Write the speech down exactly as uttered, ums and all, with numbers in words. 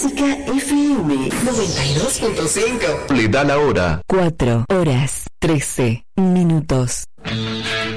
Clásica F M noventa y dos punto cinco. Le da la hora. cuatro horas trece minutos.